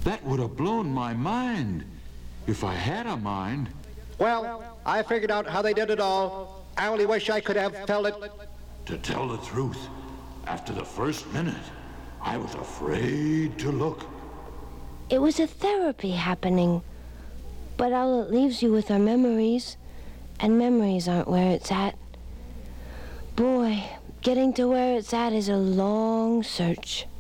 That would have blown my mind, if I had a mind. Well, I figured out how they did it all. I only wish I could have felt it. To tell the truth, after the first minute, I was afraid to look. It was a therapy happening. But all it leaves you with are memories, and memories aren't where it's at. Boy, getting to where it's at is a long search.